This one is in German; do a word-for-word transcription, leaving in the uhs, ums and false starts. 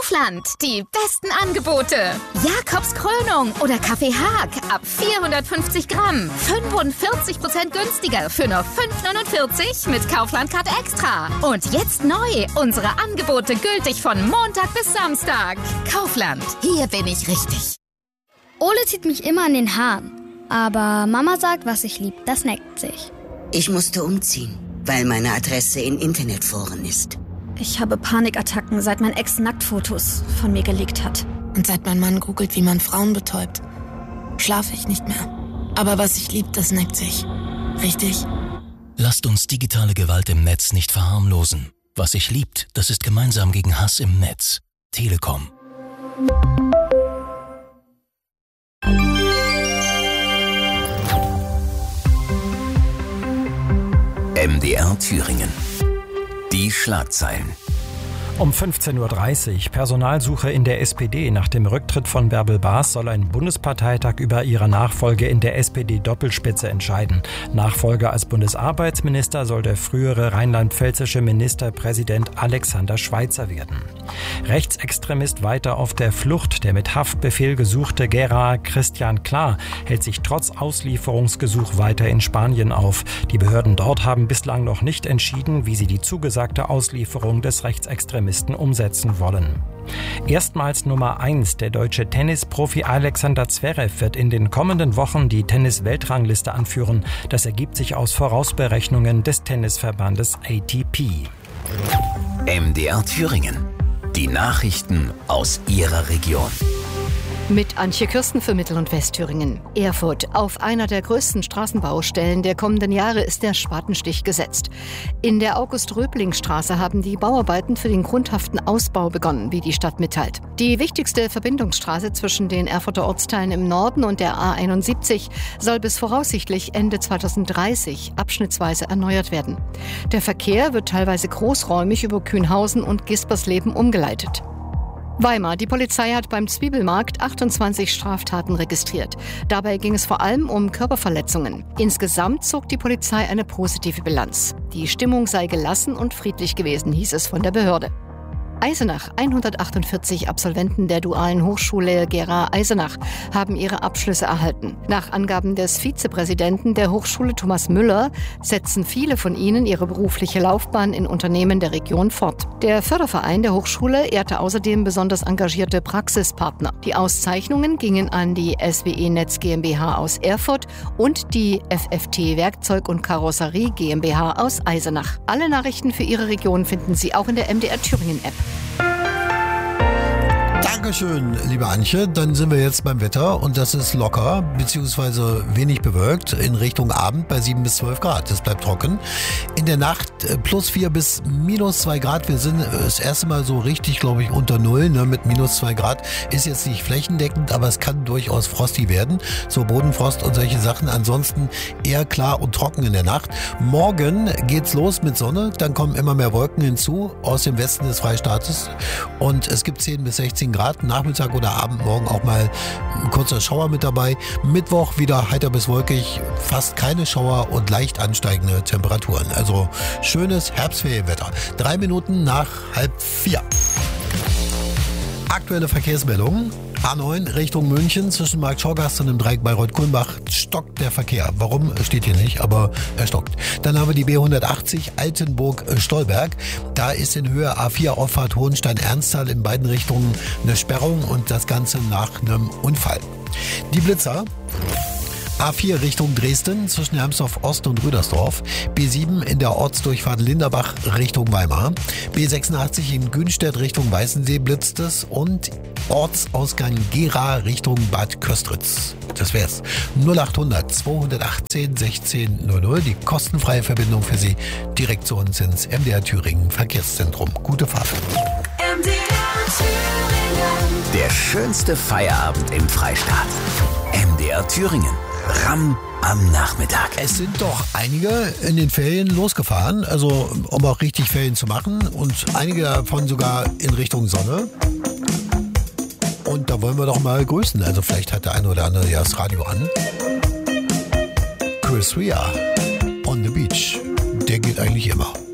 Kaufland, die besten Angebote. Jakobs Krönung oder Kaffee Haag ab vierhundertfünfzig Gramm. fünfundvierzig Prozent günstiger für nur fünf neunundvierzig mit Kaufland-Card Extra. Und jetzt neu, unsere Angebote gültig von Montag bis Samstag. Kaufland, hier bin ich richtig. Ole zieht mich immer an den Haaren. Aber Mama sagt, was ich lieb, das neckt sich. Ich musste umziehen, weil meine Adresse in Internetforen ist. Ich habe Panikattacken, seit mein Ex Nacktfotos von mir geleakt hat. Und seit mein Mann googelt, wie man Frauen betäubt, schlafe ich nicht mehr. Aber was ich lieb, das neckt sich. Richtig? Lasst uns digitale Gewalt im Netz nicht verharmlosen. Was sich liebt, das ist gemeinsam gegen Hass im Netz. Telekom. M D R Thüringen. Die Schlagzeilen. Um fünfzehn Uhr dreißig, Personalsuche in der S P D. Nach dem Rücktritt von Bärbel Baas soll ein Bundesparteitag über ihre Nachfolge in der S P D-Doppelspitze entscheiden. Nachfolger als Bundesarbeitsminister soll der frühere rheinland-pfälzische Ministerpräsident Alexander Schweitzer werden. Rechtsextremist weiter auf der Flucht. Der mit Haftbefehl gesuchte Gera Christian Klar hält sich trotz Auslieferungsgesuch weiter in Spanien auf. Die Behörden dort haben bislang noch nicht entschieden, wie sie die zugesagte Auslieferung des Rechtsextremisten umsetzen wollen. Erstmals Nummer eins, der deutsche Tennisprofi Alexander Zverev wird in den kommenden Wochen die Tennis-Weltrangliste anführen. Das ergibt sich aus Vorausberechnungen des Tennisverbandes A T P. M D R Thüringen. Die Nachrichten aus Ihrer Region. Mit Antje Kürsten für Mittel- und Westthüringen. Erfurt. Auf einer der größten Straßenbaustellen der kommenden Jahre ist der Spatenstich gesetzt. In der August-Röbling-Straße haben die Bauarbeiten für den grundhaften Ausbau begonnen, wie die Stadt mitteilt. Die wichtigste Verbindungsstraße zwischen den Erfurter Ortsteilen im Norden und der A einundsiebzig soll bis voraussichtlich Ende zweitausenddreißig abschnittsweise erneuert werden. Der Verkehr wird teilweise großräumig über Kühnhausen und Gispersleben umgeleitet. Weimar. Die Polizei hat beim Zwiebelmarkt achtundzwanzig Straftaten registriert. Dabei ging es vor allem um Körperverletzungen. Insgesamt zog die Polizei eine positive Bilanz. Die Stimmung sei gelassen und friedlich gewesen, hieß es von der Behörde. Eisenach. hundertachtundvierzig Absolventen der dualen Hochschule Gera-Eisenach haben ihre Abschlüsse erhalten. Nach Angaben des Vizepräsidenten der Hochschule Thomas Müller setzen viele von ihnen ihre berufliche Laufbahn in Unternehmen der Region fort. Der Förderverein der Hochschule ehrte außerdem besonders engagierte Praxispartner. Die Auszeichnungen gingen an die S W E Netz GmbH aus Erfurt und die F F T Werkzeug und Karosserie GmbH aus Eisenach. Alle Nachrichten für Ihre Region finden Sie auch in der M D R Thüringen App. Dankeschön, liebe Antje. Dann sind wir jetzt beim Wetter und das ist locker bzw. wenig bewölkt in Richtung Abend bei sieben bis zwölf Grad. Es bleibt trocken. In der Nacht plus vier bis minus zwei Grad. Wir sind das erste Mal so richtig, glaube ich, unter Null, ne, mit minus zwei Grad. Ist jetzt nicht flächendeckend, aber es kann durchaus frosty werden. So Bodenfrost und solche Sachen. Ansonsten eher klar und trocken in der Nacht. Morgen geht's los mit Sonne. Dann kommen immer mehr Wolken hinzu aus dem Westen des Freistaates. Und es gibt zehn bis sechzehn Grad. Nachmittag oder Abend, morgen auch mal ein kurzer Schauer mit dabei. Mittwoch wieder heiter bis wolkig, fast keine Schauer und leicht ansteigende Temperaturen. Also schönes Herbstferienwetter. Drei Minuten nach halb vier. Aktuelle Verkehrsmeldungen. A neun Richtung München zwischen Markt-Schorgast und dem Dreieck Bayreuth-Kulmbach stockt der Verkehr. Warum? Steht hier nicht, aber er stockt. Dann haben wir die B hundertachtzig Altenburg-Stolberg. Da ist in Höhe A vier Auffahrt Hohenstein-Ernsthal in beiden Richtungen eine Sperrung und das Ganze nach einem Unfall. Die Blitzer. A vier Richtung Dresden zwischen Hermsdorf Ost und Rüdersdorf. B sieben in der Ortsdurchfahrt Linderbach Richtung Weimar. B sechsundachtzig in Günstedt Richtung Weißensee blitzt es und Ortsausgang Gera Richtung Bad Köstritz. Das wär's. null achthundert zweihundertachtzehn sechzehn null null. Die kostenfreie Verbindung für Sie direkt zu uns ins M D R Thüringen Verkehrszentrum. Gute Fahrt. M D R Thüringen. Der schönste Feierabend im Freistaat. M D R Thüringen. Ramm am Nachmittag. Es sind doch einige in den Ferien losgefahren, also um auch richtig Ferien zu machen und einige davon sogar in Richtung Sonne. Und da wollen wir doch mal grüßen, also vielleicht hat der eine oder andere ja das Radio an. Chris Rea, On the Beach, der geht eigentlich immer.